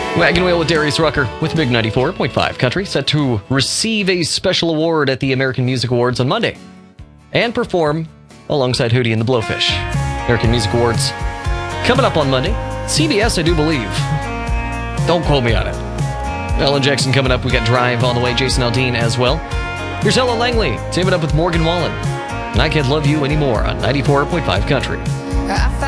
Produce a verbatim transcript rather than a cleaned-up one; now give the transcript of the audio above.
Wagon Wheel with Darius Rucker with Big ninety-four point five Country, set to receive a special award at the American Music Awards on Monday and perform alongside Hootie and the Blowfish. American Music Awards coming up on Monday. C B S, I do believe. Don't quote me on it. Alan Jackson coming up. We got Drive on the way. Jason Aldean as well. Here's Ella Langley. Save it up with Morgan Wallen. And I Can't Love You Anymore on ninety-four point five Country. I